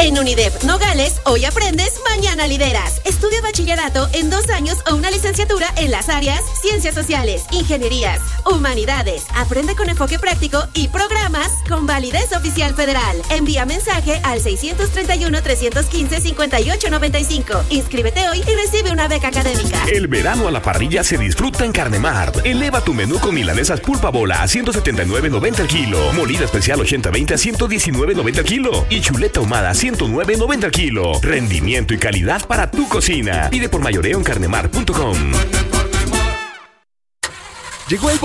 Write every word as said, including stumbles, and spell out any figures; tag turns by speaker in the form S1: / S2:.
S1: En UNIDEP Nogales, hoy aprendes, mañana lideras. Estudia bachillerato en dos años o una licenciatura en las áreas Ciencias Sociales, Ingenierías, Humanidades. Aprende con enfoque práctico y programas con validez oficial federal. Envía mensaje al seiscientos treinta y uno, trescientos quince, cincuenta y ocho noventa y cinco. Inscríbete hoy y recibe una beca académica.
S2: El verano a la parrilla se disfruta en Carnemart. Eleva tu menú con milanesas pulpa bola a ciento setenta y nueve noventa el kilo. Molida especial ochenta veinte a ciento diecinueve noventa el kilo. Y chuleta ahumada a ciento nueve noventa el kilo. Rendimiento y calidad para tu cocina. Pide por mayoreo en carnemart punto com.
S3: Llegó el